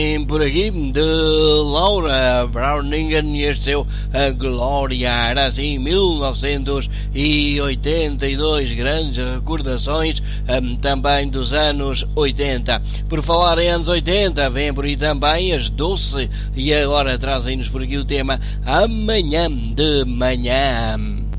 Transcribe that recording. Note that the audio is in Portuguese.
Por aqui de Laura Browningen e este seu A Glória. Era assim 1982, grandes recordações também dos anos 80. Por falar em anos 80, vem por aí também as Doce e agora trazem-nos por aqui o tema Amanhã de Manhã.